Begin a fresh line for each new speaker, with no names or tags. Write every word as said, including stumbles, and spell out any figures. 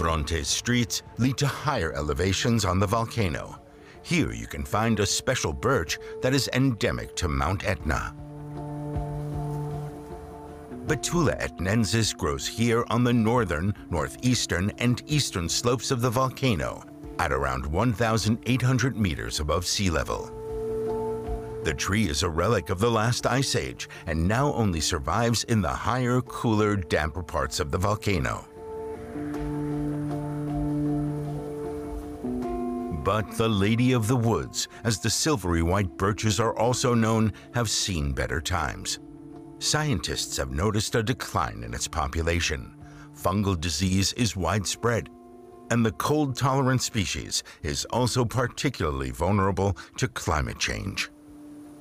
Orontes streets lead to higher elevations on the volcano. Here you can find a special birch that is endemic to Mount Etna. Betula etnensis grows here on the northern, northeastern, and eastern slopes of the volcano at around one thousand eight hundred meters above sea level. The tree is a relic of the last ice age and now only survives in the higher, cooler, damper parts of the volcano. But the Lady of the Woods, as the silvery white birches are also known, have seen better times. Scientists have noticed a decline in its population. Fungal disease is widespread, and the cold-tolerant species is also particularly vulnerable to climate change.